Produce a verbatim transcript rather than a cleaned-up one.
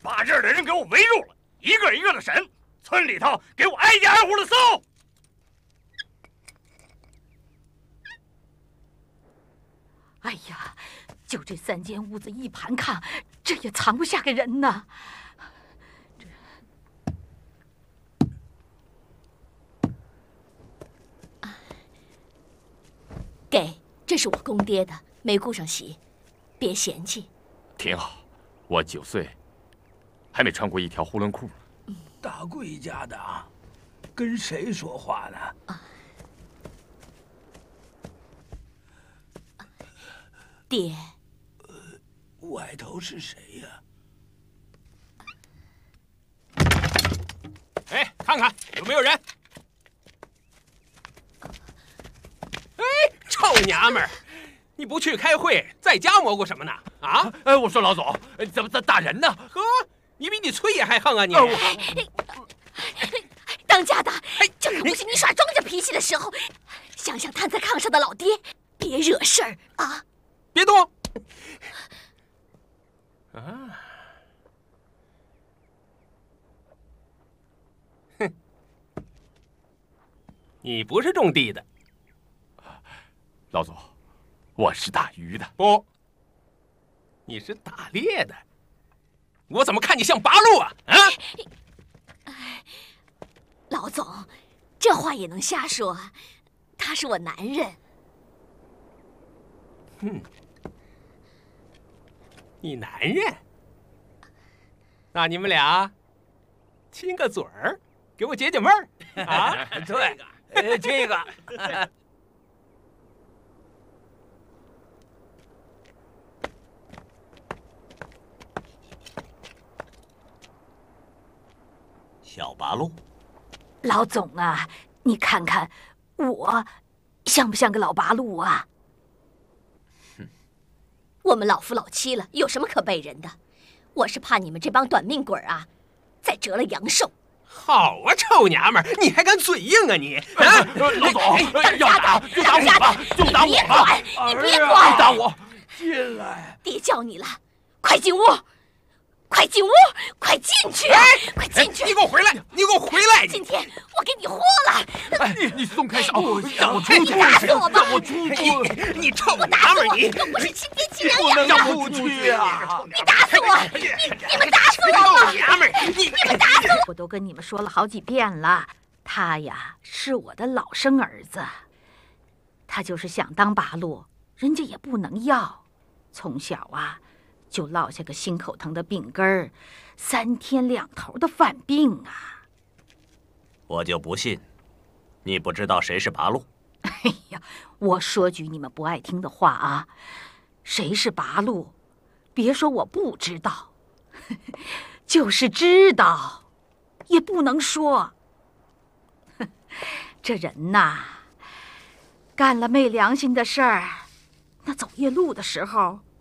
把这儿的人给我围住了，一个一个的审，村里头给我挨家挨户的搜。 哎呀，就这三间屋子一盘炕，这也藏不下个人呐。 给，这是我公爹的，没顾上洗，别嫌弃。 挺好，我九岁，还没穿过一条囫囵裤呢。 大贵家的，跟谁说话呢？啊， 爹， 呃，外头是谁呀？ 哎，看看有没有人。哎，臭娘们儿，你不去开会，在家蘑菇什么呢？啊？ 哎，我说老总，怎么打人呢？ 呵，你比你崔爷还横啊你！ 当家的，这可不是你耍庄稼脾气的时候。想想瘫在炕上的老爹，别惹事儿啊！ 别动！啊！哼，你不是种地的， 老总，我是打鱼的。 不，你是打猎的。我怎么看你像八路啊？啊！ 老总，这话也能瞎说？他是我男人。 嗯，你男人？那你们俩亲个嘴儿，给我解解闷儿啊！ 对，呃，这个。 小八路， 老总啊，你看看我像不像个老八路啊？ 我们老夫老妻了，有什么可背人的？我是怕你们这帮短命鬼啊，再折了阳寿。 好啊，臭娘们儿，你还敢嘴硬啊你！啊， 老总，要打就打我吧，就打我吧！ 你别管， 你打我！ 进来！ 爹叫你了，快进屋！快进屋！快进去！快进去！ 你给我回来！你给我回来！ 今天我给你豁了！ 哎，你你松开手，让我出去！ 你打死我吧！ 让我出去！ 你臭娘们儿！你都不是亲爹亲娘养的！我出去啊！ 你打死我！你你们打死我吧！ 娘们儿！你你们打死我！ 我都跟你们说了好几遍了，他呀是我的老生儿子，他就是想当八路，人家也不能要。从小啊。就落下个心口疼的病根儿，三天两头的犯病啊！ 我就不信，你不知道谁是八路。 哎呀，我说句你们不爱听的话啊，谁是八路？别说我不知道，就是知道，也不能说。这人呐，干了昧良心的事儿，那走夜路的时候。